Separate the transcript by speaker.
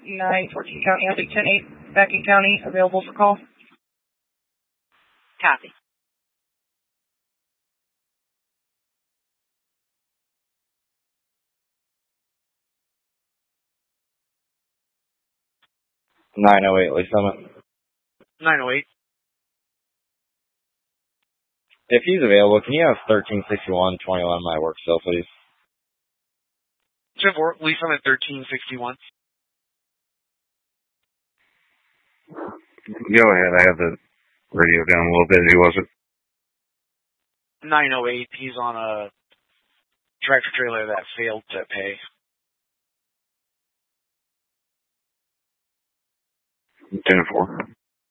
Speaker 1: 914 County, I'll be 10-8, Beckett County, available for call.
Speaker 2: Copy.
Speaker 3: Lee Summit.
Speaker 2: 908.
Speaker 3: If he's available, can you have 1361-21 my work cell, please?
Speaker 2: 10-4, Lee Summit 1361.
Speaker 4: Go ahead, I have the radio down a little bit. Who was it?
Speaker 2: 908, he's on a tractor trailer that failed to pay.
Speaker 4: 10-4.